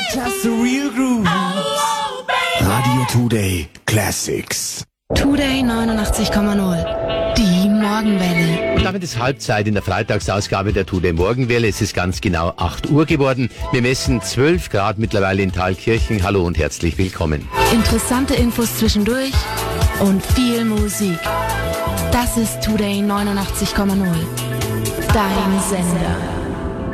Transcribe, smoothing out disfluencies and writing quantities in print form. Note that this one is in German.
Just the real groove. Radio Today Classics. Today 89,0. Die Morgenwelle. Und damit ist Halbzeit in der Freitagsausgabe der Today Morgenwelle. Es ist ganz genau 8 Uhr geworden. Wir messen 12 Grad mittlerweile in Thalkirchen. Hallo und herzlich willkommen. Interessante Infos zwischendurch und viel Musik. Das ist Today 89,0. Dein Sender.